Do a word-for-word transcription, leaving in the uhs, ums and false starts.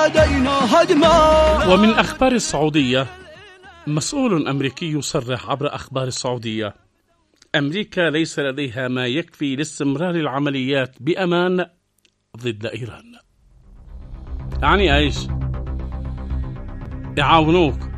نادينا هدما. ومن أخبار السعودية، مسؤول أمريكي يصرح عبر أخبار السعودية: أمريكا ليس لديها ما يكفي لاستمرار العمليات بأمان ضد إيران. يعني إيش؟ يعاونوك